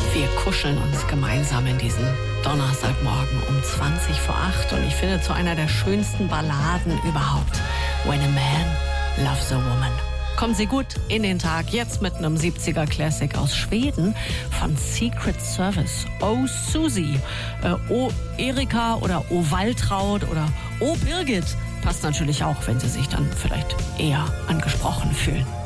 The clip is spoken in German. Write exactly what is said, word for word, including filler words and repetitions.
Wir kuscheln uns gemeinsam in diesen Donnerstagmorgen um zwanzig vor acht und ich finde zu einer der schönsten Balladen überhaupt. When a Man Loves a Woman. Kommen Sie gut in den Tag, jetzt mit einem siebziger Classic aus Schweden von Secret Service. Oh Susie, äh, Oh Erika oder Oh Waltraud oder Oh Birgit. Passt natürlich auch, wenn Sie sich dann vielleicht eher angesprochen fühlen.